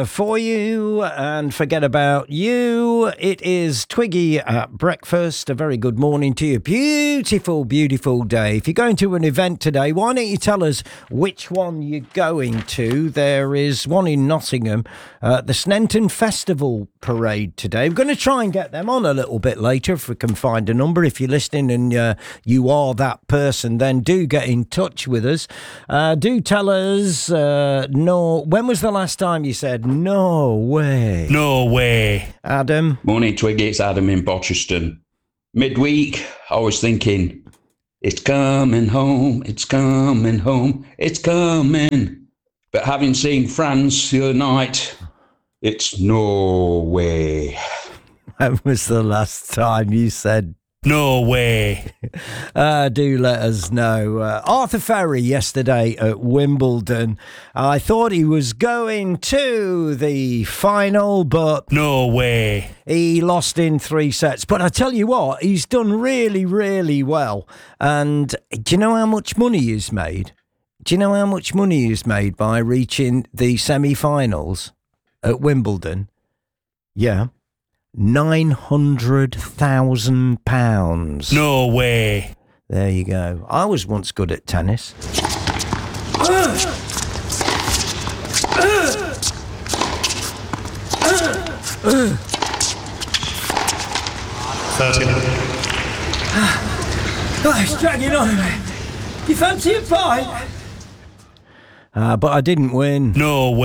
for you and forget about you. It is Twiggy at breakfast. A very good morning to you. Beautiful, beautiful day. If you're going to an event today, why don't you tell us which one you're going to? There is one in Nottingham, the Sneinton Festival Parade today. We're going to try and get them on a little bit later if we can find a number. If you're listening and you are that person, then do get in touch with us. Do tell us, when was the last time you said no way? No way. Adam? Morning, Twiggy. It's Adam in Botcheston. Midweek, I was thinking, it's coming home, it's coming home, it's coming. But having seen France the other night, it's no way. When was the last time you said no way? Do let us know. Arthur Ferry yesterday at Wimbledon. I thought he was going to the final, but no way. He lost in 3 sets. But I tell you what, he's done really, really well. And do you know how much money he's made? Do you know how much money he's made by reaching the semi-finals at Wimbledon? Yeah. £900,000. No way. There you go. I was once good at tennis. 30. Oh, it's dragging on a bit. You fancy a pint? But I didn't win. No way.